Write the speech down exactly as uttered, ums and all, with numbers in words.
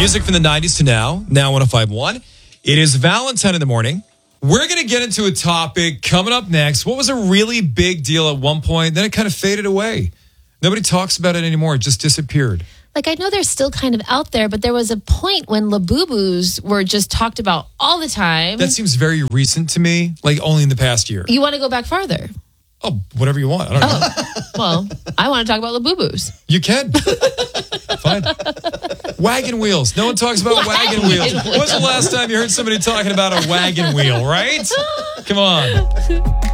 Music from the nineties to now, now one oh five point one. It is Valentine in the morning. We're going to get into a topic coming up next. What was a really big deal at one point, then it kind of faded away. Nobody talks about it anymore. It just disappeared. Like, I know they're still kind of out there, but there was a point when Labubus were just talked about all the time. That seems very recent to me, like only in the past year. You want to go back farther? Oh, whatever you want. I don't know. Oh, well, I want to talk about Labubus. You can. Fine. Wagon wheels. No one talks about wagon, wagon wheels. wheels. When's the last time you heard somebody talking about a wagon wheel, right? Come on.